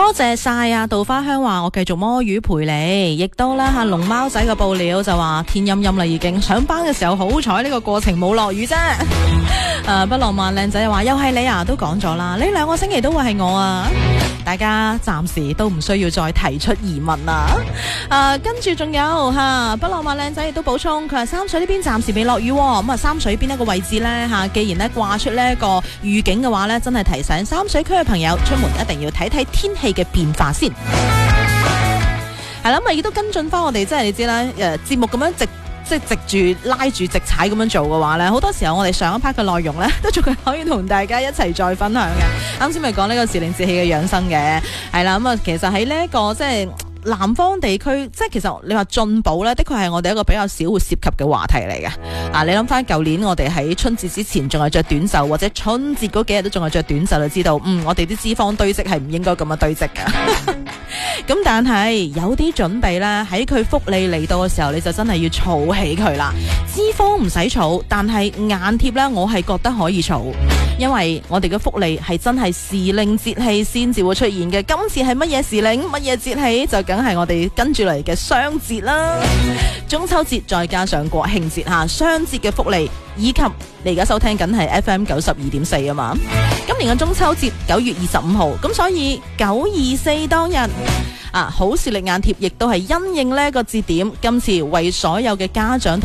多謝晒啊！稻花香話我繼續摸魚陪你，亦都啦吓龍貓仔嘅報料就話天陰陰啦，已經上班嘅時候好彩呢個過程冇落雨啫。不浪漫靚仔話又係你啊，都講咗啦，呢2個星期都會係我啊。大家暫時都唔需要再提出疑問啦。跟住仲有不浪漫靚仔亦都補充，佢話三水呢邊暫時未落雨，咁啊三水邊一個位置呢？既然呢掛出呢一個預警嘅話呢，真係提醒三水區嘅朋友出門一定要睇睇天氣嘅變化先。係啦，咁亦都跟進翻我哋，即係你知啦，節目咁樣直住拉住直踩咁樣做嘅話咧，好多時候我哋上一 part 嘅內容咧，都仲係可以同大家一齊再分享嘅。啱先咪講呢個時令節氣嘅養生嘅，係啦，咁啊，其實喺呢一個即係南方地區，即係其實你話進補咧，的確係我哋一個比較少會涉及嘅話題嚟嘅。你諗翻舊年我哋喺春節之前仲係着短袖，或者春節嗰幾日都仲係着短袖，就知道我哋啲脂肪堆積係唔應該咁樣堆積嘅。咁但係有啲準備咧，喺佢福利嚟到嘅時候，你就真係要儲起佢啦。脂肪唔使儲，但係眼貼咧，我係覺得可以儲，因為我哋嘅福利係真係時令節氣先至會出現嘅。今次係乜嘢時令，乜嘢節氣，就梗係我哋跟住嚟嘅雙節啦。中秋節再加上國慶節吓，雙節嘅福利，以及你而家收聽緊係 FM 92.4啊嘛。今年嘅中秋節9月25號，咁所以924當日好視力眼貼亦都係因應呢個節點，今次為所有嘅家長